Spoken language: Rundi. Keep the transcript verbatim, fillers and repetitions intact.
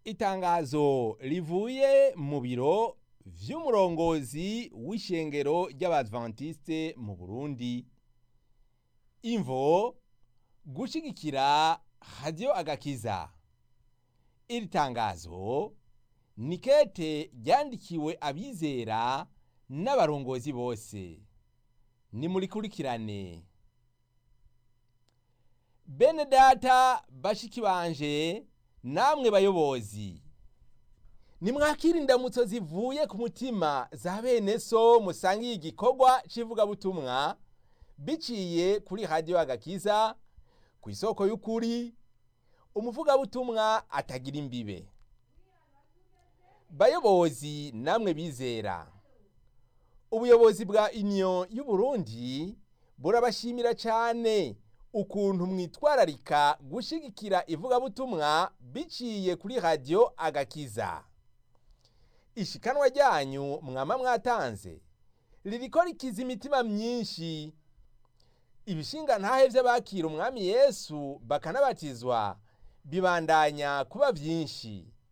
Itangazo rivuye mu biro vy'umurongozi w'ishengero ry'Abadventiste mu Burundi. Imvo: gushigikira Radio Agakiza. Iri tangazo ni kete ryandikiwe abizera n'abarongozi bose. Nimurikurikirane. Bene data bashiki banje, namwe bayobozi, nimwakira indamutso zivuye ku mutima za bene so musangiye igikorwa c'ivugabutumwa biciye kuri Radio Agakiza, ku isoko y'ukuri, umuvugabutumwa atagira imbibe. Bayobozi namwe bizera, ubuyobozi bwa Union y'u Burundi burabashimira cyane ukuntu mwitwararika gushigikira ivugabutumwa biciye kuri Radio Agakiza. Ishikanwa ryanyu mwama mwatanze ririko rikiza imitima myinshi. Ibishinga ntahe vy'abakira umwami Yesu bakanabatizwa bibandanya kuba vyinshi.